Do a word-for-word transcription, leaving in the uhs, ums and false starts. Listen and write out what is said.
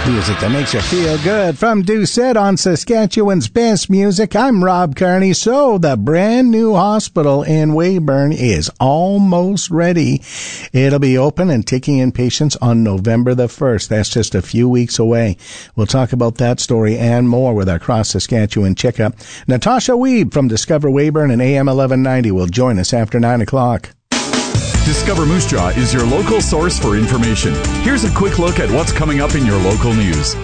Music that makes you feel good. From Doucette on Saskatchewan's best music, I'm Rob Carney. So, the brand new hospital in Weyburn is almost ready. It'll be open and taking in patients on November the first. That's just a few weeks away. We'll talk about that story and more with our Cross Saskatchewan checkup. Natasha Wiebe from Discover Weyburn and A M eleven ninety will join us after nine o'clock. Discover Moose Jaw is your local source for information. Here's a quick look at what's coming up in your local news.